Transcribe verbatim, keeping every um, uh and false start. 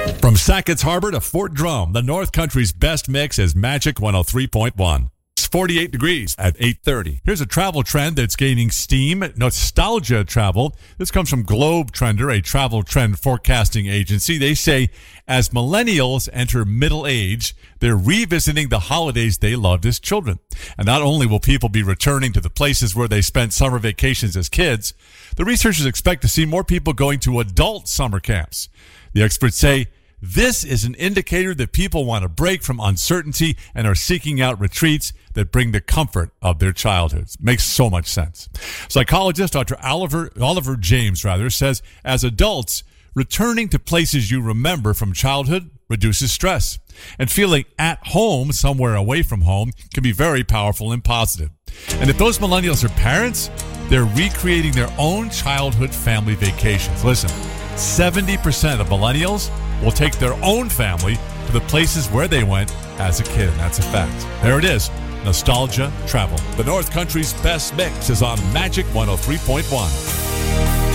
From Sackett's Harbor to Fort Drum, the North Country's best mix is Magic one oh three point one. It's forty-eight degrees at eight thirty. Here's a travel trend that's gaining steam. Nostalgia travel. This comes from Globe Trender, a travel trend forecasting agency. They say as millennials enter middle age, they're revisiting the holidays they loved as children. And not only will people be returning to the places where they spent summer vacations as kids, the researchers expect to see more people going to adult summer camps. The experts say this is an indicator that people want a break from uncertainty and are seeking out retreats that bring the comfort of their childhoods. Makes so much sense. Psychologist Doctor Oliver, Oliver James rather says, as adults, returning to places you remember from childhood reduces stress. And feeling at home somewhere away from home can be very powerful and positive. And if those millennials are parents, they're recreating their own childhood family vacations. Listen, seventy percent of millennials will take their own family to the places where they went as a kid. And that's a fact. There it is. Nostalgia travel. The North Country's best mix is on Magic one oh three point one.